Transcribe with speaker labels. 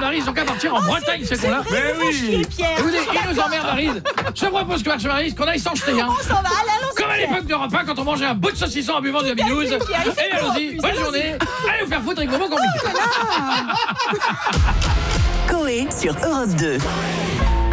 Speaker 1: Maryse, ils ont qu'à partir en Bretagne, ces cons-là.
Speaker 2: Mais oui.
Speaker 1: Écoutez, ils nous emmerdent, Maryse. Je propose que Maryse, qu'on aille s'en jeter un.
Speaker 3: On s'en va, allons.
Speaker 1: Comme à l'époque de repas, quand on mangeait un bout de saucisson en buvant du Aminouz. Et allons-y, bonne journée. Allez vous faire foutre avec vos mots compliqués.
Speaker 4: Coé sur Europe 2.